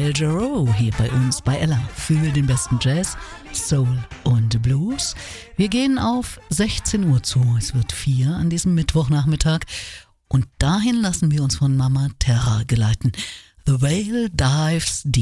Al Jarreau hier bei uns bei Ella für den besten Jazz, Soul und Blues. Wir gehen auf 16 Uhr zu. Es wird 4 an diesem Mittwochnachmittag. Und dahin lassen wir uns von Mama Terra geleiten. The Whale Dives Deep.